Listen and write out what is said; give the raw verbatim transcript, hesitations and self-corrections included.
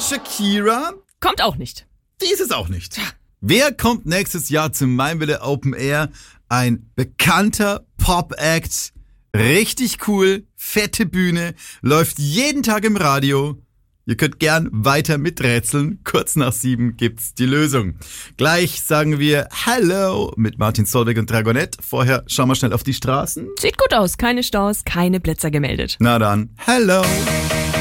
Shakira? Kommt auch nicht. Dieses auch nicht. Wer kommt nächstes Jahr zum Mainwille Open Air? Ein bekannter Pop-Act. Richtig cool, fette Bühne, läuft jeden Tag im Radio. Ihr könnt gern weiter miträtseln. Kurz nach sieben gibt's die Lösung. Gleich sagen wir Hello mit Martin Solveig und Dragonette. Vorher schauen wir schnell auf die Straßen. Sieht gut aus, keine Staus, keine Blitzer gemeldet. Na dann, Hello.